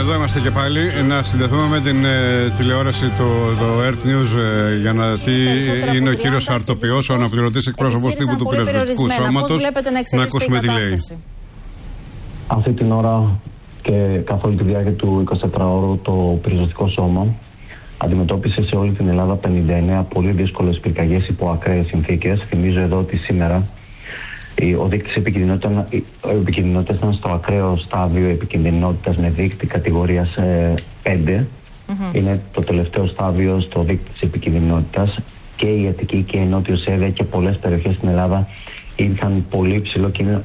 εδώ είμαστε και πάλι. Να συνδεθούμε με την τηλεόραση, το Earth News, για να δει. Είναι ο κύριος Αρτοπιός, ο αναπληρωτής εκπρόσωπος τύπου του Πυροσβεστικού Σώματος. Να ακούσουμε τι λέει. Αυτή την ώρα και καθ' όλη τη διάρκεια του 24ωρου το Πυροσβεστικό Σώμα αντιμετώπισε σε όλη την Ελλάδα 59 πολύ δύσκολες πυρκαγιές υπό ακραίες συνθήκες. Θυμίζω εδώ ότι σήμερα ο δείκτης επικινδυνότητας ήταν στο ακραίο στάδιο επικινδυνότητας με δείκτη κατηγορίας 5. Είναι το τελευταίο στάδιο στο δείκτη της επικινδυνότητας. Και η Αττική και η Νότιος Εύβοια και πολλές περιοχές στην Ελλάδα είχαν πολύ ψηλό